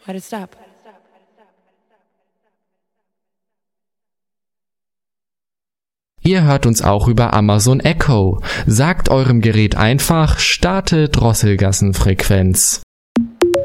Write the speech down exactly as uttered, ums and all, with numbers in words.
Why'd it stop? Ihr hört uns auch über Amazon Echo. Sagt eurem Gerät einfach, starte Drosselgassenfrequenz.